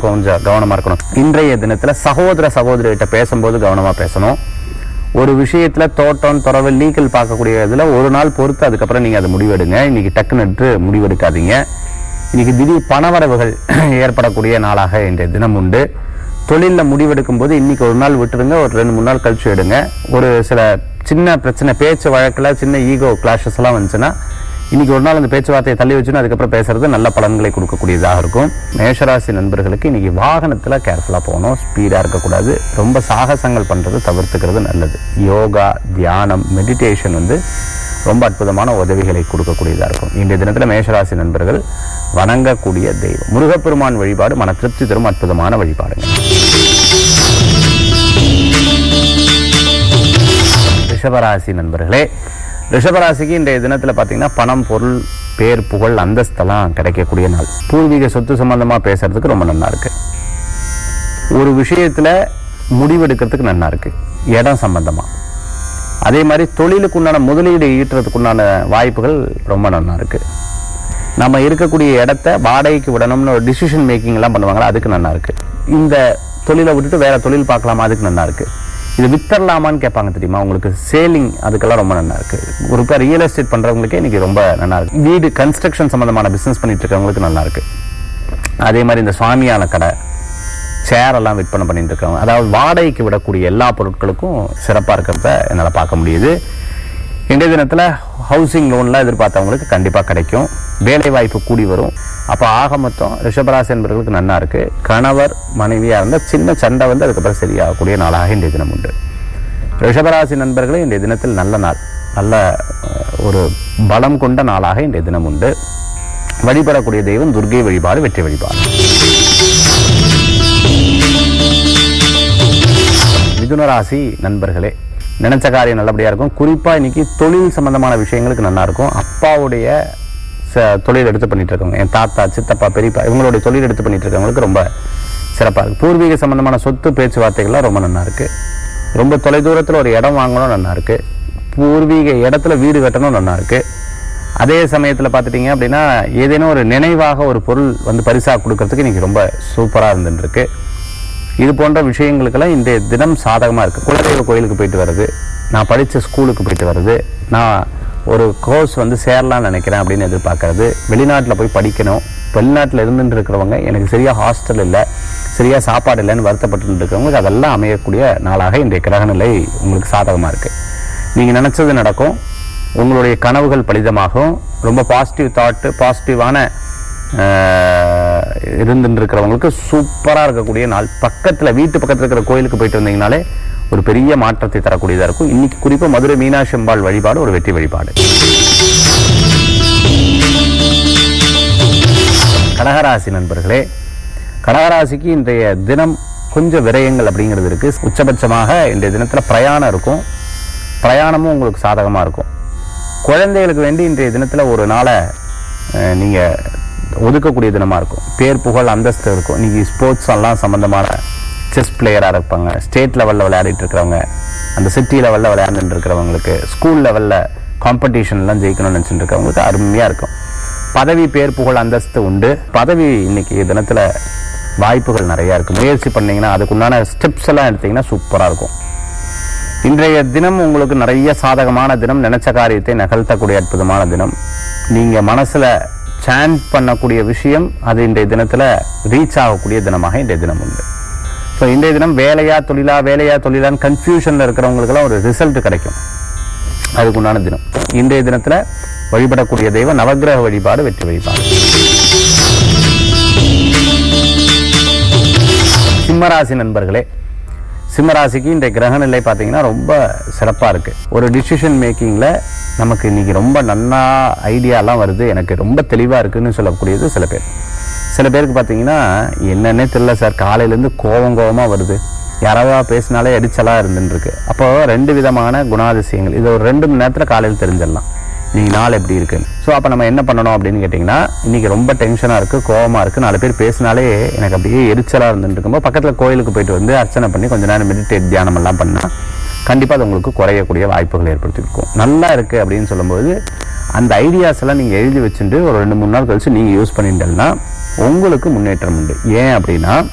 கொஞ்சம் கவனமா இருக்கணும். இன்றைய தினத்துல சகோதர சகோதரிகிட்ட பேசும்போது கவனமா பேசணும். ஒரு விஷயத்துல தோட்டம் துறவு லீகல் பார்க்கக்கூடிய இதுல ஒரு நாள் பொறுத்து அதுக்கப்புறம் நீங்க அதை முடிவெடுங்க. இன்னைக்கு டக்குன்னு முடிவெடுக்காதீங்க. இன்னைக்கு திடீர் பணவரவுகள் ஏற்படக்கூடிய நாளாக இன்றைய தினம் உண்டு. தொழிலில் முடிவெடுக்கும் போது இன்னைக்கு ஒரு நாள் விட்டுருங்க, ஒரு 2-3 நாள் கழிச்சு எடுங்க. ஒரு சில சின்ன பிரச்சனை பேச்சு வழக்கில் சின்ன ஈகோ கிளாஷஸ் எல்லாம் வந்துச்சுன்னா இன்னைக்கு ஒரு நாள் அந்த பேச்சுவார்த்தையை தள்ளி வச்சுன்னு அதுக்கப்புறம் பேசுறது நல்ல பலன்களை கொடுக்கக்கூடியதாக இருக்கும். மேஷராசி நண்பர்களுக்கு இன்னைக்கு வாகனத்துல கேர்ஃபுல்லா போகணும், ஸ்பீடா இருக்கக்கூடாது, ரொம்ப சாகசங்கள் பண்றது தவிர்த்துக்கிறது நல்லது. யோகா, தியானம், மெடிடேஷன் ரொம்ப அற்புதமான உதவிகளை கொடுக்கக்கூடியதா இருக்கும். இன்றைய தினத்துல மேஷராசி நண்பர்கள் வணங்கக்கூடிய தெய்வம் முருகப்பெருமான் வழிபாடு மன திருப்தி தரும் அற்புதமான வழிபாடுங்க. ரிஷபராசி நண்பர்களே, ரிஷபராசிக்கு இன்றைய தினத்துல பாத்தீங்கன்னா பணம், பொருள், பேர், புகழ், அந்தஸ்தெல்லாம் கிடைக்கக்கூடிய நாள். பூர்வீக சொத்து சம்பந்தமா பேசுறதுக்கு ரொம்ப நல்லா இருக்கு. ஒரு விஷயத்துல முடிவெடுக்கிறதுக்கு நல்லா இருக்கு, இடம் சம்பந்தமா. அதே மாதிரி தொழிலுக்கு உண்டான முதலீடு ஈட்டுறதுக்கு உண்டான வாய்ப்புகள் ரொம்ப நல்லா இருக்கு. நம்ம இருக்கக்கூடிய இடத்த வாடகைக்கு விடணும்னு ஒரு டிசிஷன் மேக்கிங் எல்லாம் பண்ணுவாங்களா, அதுக்கு நல்லா இருக்கு. இந்த தொழிலை விட்டுட்டு வேற தொழில் பார்க்கலாமா, அதுக்கு நல்லா இருக்கு. இது வித்தரலாமான்னு கேட்பாங்க தெரியுமா, உங்களுக்கு சேலிங், அதுக்கெல்லாம் ரொம்ப நல்லா இருக்கு. ஒரு பேர் ரியல் எஸ்டேட் பண்றவங்களுக்கே இன்னைக்கு ரொம்ப நல்லா இருக்கு. வீடு கன்ஸ்ட்ரக்ஷன் சம்பந்தமான பிசினஸ் பண்ணிட்டு இருக்கவங்களுக்கு நல்லா இருக்கு. அதே மாதிரி இந்த சுவாமியான கடை, சேர் எல்லாம் விற்பனை பண்ணிட்டு இருக்காங்க, அதாவது வாடகைக்கு விடக்கூடிய எல்லா பொருட்களுக்கும் சிறப்பா இருக்கிறத என்னால் பார்க்க முடியுது. இன்றைய தினத்துல ஹவுசிங் லோன்லாம் எதிர்பார்த்தவங்களுக்கு கண்டிப்பா கிடைக்கும். வேலை வாய்ப்பு கூடி வரும். அப்ப ஆக மொத்தம் ரிஷபராசி என்பவர்களுக்கு நல்லா இருக்கு. கணவர் மனைவியா இருந்த சின்ன சண்டை அதுக்கப்புறம் சரியாகக்கூடிய நாளாக இன்றைய தினம் உண்டு. ரிஷபராசி நண்பர்களே, இன்றைய தினத்தில் நல்ல நாள், நல்ல ஒரு பலம் கொண்ட நாளாக இன்றைய தினம் உண்டு. வழிபடக்கூடிய தெய்வம் துர்க்கை வழிபாடு, வெற்றி வழிபாடு. மிதுன ராசி நண்பர்களே, நினைச்ச காரியம் நல்லபடியா இருக்கும். குறிப்பா இன்னைக்கு தொழில் சம்பந்தமான விஷயங்களுக்கு நல்லா இருக்கும். அப்பாவுடைய தொழில் எடுத்து பண்ணிட்டு இருக்கவங்க, என் தாத்தா, சித்தப்பா, பெரியப்பா, இவங்களுடைய தொழில் எடுத்து பண்ணிட்டு இருக்கவங்களுக்கு ரொம்ப சிறப்பா இருக்கு. பூர்வீக சம்பந்தமான சொத்து பேச்சுவார்த்தைகள்லாம் ரொம்ப நல்லா இருக்கு. ரொம்ப தொலைதூரத்துல ஒரு இடம் வாங்கணும் நல்லா இருக்கு. பூர்வீக இடத்துல வீடு கட்டணும் நல்லா இருக்கு. அதே சமயத்துல பாத்துட்டீங்க அப்படின்னா ஏதேனும் ஒரு நினைவாக ஒரு பொருள் பரிசா கொடுக்கறதுக்கு இன்னைக்கு ரொம்ப சூப்பரா இருந்துட்டு இருக்கு. இது போன்ற விஷயங்களுக்கெல்லாம் இன்றைய தினம் சாதகமா இருக்கு. குலதெய்வ கோயிலுக்கு போயிட்டு வருது, நான் படிச்ச ஸ்கூலுக்கு போயிட்டு வருது, நான் ஒரு கோர்ஸ் சேரலாம்னு நினைக்கிறேன் அப்படின்னு எதிர்பார்க்கறது, வெளிநாட்டில் போய் படிக்கணும், வெளிநாட்டில் இருந்துட்டு இருக்கிறவங்க எனக்கு சரியா ஹாஸ்டல் இல்லை, சரியா சாப்பாடு இல்லைன்னு வருத்தப்பட்டு இருக்கிறவங்களுக்கு அதெல்லாம் அமையக்கூடிய நாளாக இன்றைய கிரகநிலை உங்களுக்கு சாதகமா இருக்கு. நீங்க நினைச்சது நடக்கும், உங்களுடைய கனவுகள் பலிதமாகும். ரொம்ப பாசிட்டிவ் தாட், பாசிட்டிவான இருந்துட்டு இருக்கிறவங்களுக்கு சூப்பரா இருக்கக்கூடிய நாள். வீட்டு பக்கத்துல இருக்கிற கோயிலுக்கு போயிட்டு வந்தீங்கனாலே ஒரு பெரிய மாற்றத்தை தரக்கூடியதா இருக்கும். இன்னைக்கு குறிப்பா மதுரை மீனாட்சி அம்பாள் வழிபாடு ஒரு வெற்றி வழிபாடு. கடகராசி நண்பர்களே, கடகராசிக்கு இன்றைய தினம் கொஞ்சம் விரயங்கள் அப்படிங்கிறது இருக்கு. உச்சபட்சமாக இன்றைய தினத்துல பிரயாணம் இருக்கும். பிரயாணமும் உங்களுக்கு சாதகமா இருக்கும். குழந்தைகளுக்கு வேண்டி இன்றைய தினத்துல ஒரு நாளை நீங்க ஒதுக்கக்கூடிய தினமா இருக்கும். பேர், புகழ், அந்தஸ்து இருக்கும். இன்னைக்கு ஸ்போர்ட்ஸ் எல்லாம் சம்பந்தமான செஸ் பிளேயரா இருப்பாங்க, ஸ்டேட் லெவல்ல விளையாடிட்டு இருக்கிறவங்க, அந்த சிட்டி லெவல்ல விளையாண்டுட்டு இருக்கிறவங்களுக்கு, ஸ்கூல் லெவல்ல காம்படிஷன் எல்லாம் ஜெயிக்கணும்னு நினைச்சிட்டு இருக்கிறவங்களுக்கு அருமையா இருக்கும். பதவி, பேர், புகழ், அந்தஸ்து உண்டு. பதவி இன்னைக்கு தினத்துல வாய்ப்புகள் நிறைய இருக்கு. முயற்சி பண்ணீங்கன்னா அதுக்குண்டான ஸ்டெப்ஸ் எல்லாம் எடுத்தீங்கன்னா சூப்பரா இருக்கும். இன்றைய தினம் உங்களுக்கு நிறைய சாதகமான தினம். நினைச்ச காரியத்தை நகர்த்தக்கூடிய அற்புதமான தினம். நீங்க மனசுல சாண்ட் பண்ணக்கூடிய விஷயம் அது இன்றைய தினத்துல ரீச் ஆகக்கூடிய தினமாக இன்றைய தினம் உண்டு. ஸோ இன்றைய தினம் வேலையா தொழிலான்னு கன்ஃபியூஷன்ல இருக்கிறவங்களுக்கெல்லாம் ஒரு ரிசல்ட் கிடைக்கும். அதுக்குண்டான தினம். இன்றைய தினத்துல வழிபடக்கூடிய தெய்வம் நவக்கிரக வழிபாடு, வெற்றி வழிபாடு. சிம்மராசி நண்பர்களே, சிம்மராசிக்கு இந்த கிரக நிலை பார்த்தீங்கன்னா ரொம்ப சிறப்பா இருக்கு. ஒரு டிசிஷன் மேக்கிங்ல நமக்கு இன்னைக்கு ரொம்ப நல்லா ஐடியாலாம் வருது, எனக்கு ரொம்ப தெளிவா இருக்குன்னு சொல்லக்கூடியது சில பேர். சில பேருக்கு பார்த்தீங்கன்னா என்னன்னே தெரியல சார், காலையிலேருந்து கோவமா வருது, யாராவது பேசினாலே அடிச்சலா இருந்துட்டு இருக்கு. அப்போ 2 விதமான குணாதிசயங்கள். இது ஒரு 2 மணி நேரத்தில் காலையில் தெரிஞ்சிடலாம் இன்னைக்கு நாள் எப்படி இருக்குன்னு. ஸோ அப்போ நம்ம என்ன பண்ணணும் அப்படின்னு கேட்டிங்கன்னா, இன்னைக்கு ரொம்ப டென்ஷனாக இருக்கு, கோவமா இருக்கு, 4 பேர் பேசினாலே எனக்கு அப்படியே எரிச்சலாக இருந்துட்டு இருக்கும்போது பக்கத்தில் கோயிலுக்கு போயிட்டு அர்ச்சனை பண்ணி கொஞ்ச நேரம் மெடிடேட், தியானம் எல்லாம் பண்ணால் கண்டிப்பாக அது உங்களுக்கு குறையக்கூடிய வாய்ப்புகள் ஏற்படுத்தியிருக்கும். நல்லா இருக்கு அப்படின்னு சொல்லும்போது அந்த ஐடியாஸ் எல்லாம் நீங்கள் எழுதி வச்சுட்டு ஒரு 2-3 நாள் கழிச்சு நீங்கள் யூஸ் பண்ணிட்டீங்கன்னா உங்களுக்கு முன்னேற்றம் உண்டு. ஏன் அப்படின்னா